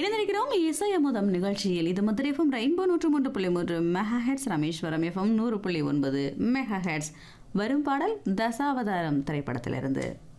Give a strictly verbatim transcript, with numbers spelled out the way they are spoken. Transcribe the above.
இணைந்திருக்கிறோம் இசை அமுதம் நிகழ்ச்சியில். இது மதுரை எஃப்எம் ரெயின்போ நூற்று மூன்று புள்ளி மூன்று மெகா ஹெட்ஸ், ராமேஸ்வரம் எஃப்எம் நூறு புள்ளி ஒன்பது மெகா ஹெட்ஸ். வரும் பாடல் தசாவதாரம் திரைப்படத்திலிருந்து.